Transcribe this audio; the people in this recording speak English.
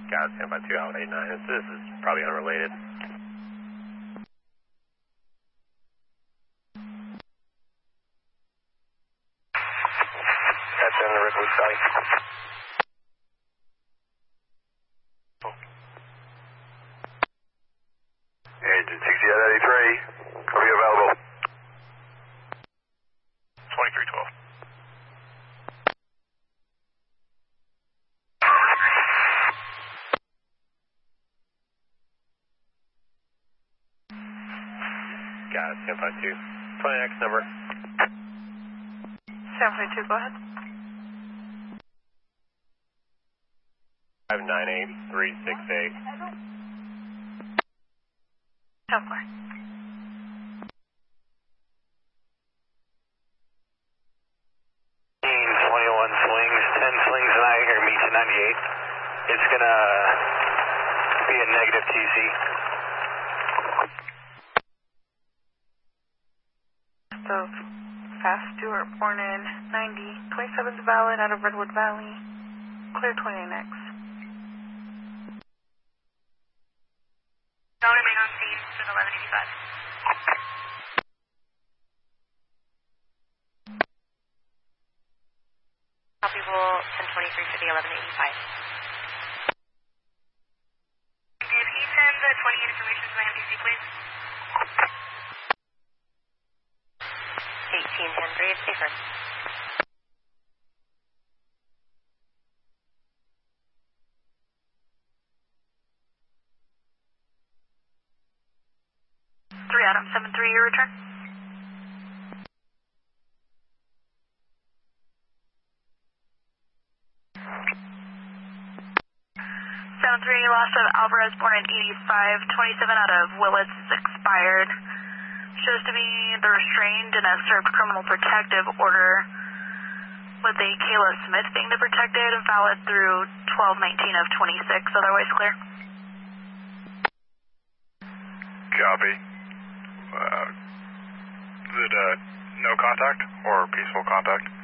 Got it, stand by 2 out 89. This is probably unrelated. That's in the Redwood site. Engine 6883, will be available. 2312. Got it, stand by 2. 20X number. 752, go ahead. 598368. 10-4. Swings, 10 slings tonight here, meets at 98. It's gonna be a negative TC. So, fast Stewart, born in 90, 27's valid out of Redwood Valley, clear 29X. Don't remain on scene for 1185. Copy roll 1023 for the 1185. Can you send the 28 information to my MDC, please? 1810 is safer. Adam 73, your return. 73, loss of Alvarez, born in 85, 27 out of Willits, is expired. Shows to be the restrained and has served criminal protective order with a Kayla Smith being the protected and valid through 12/19 of 26, otherwise clear. Copy. Is it no contact or peaceful contact?